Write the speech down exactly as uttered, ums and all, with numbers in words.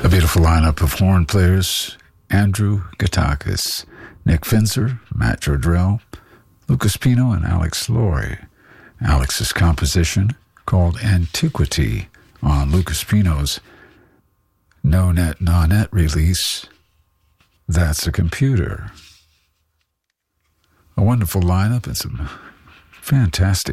A beautiful lineup of horn players: Andrew Gatakis, Nick Finzer, Matt Jordrell, Lucas Pino, and Alex Laurie. Alex's composition, called Antiquity, on Lucas Pino's No Net Na Net release, That's a Computer. A wonderful lineup and some fantastic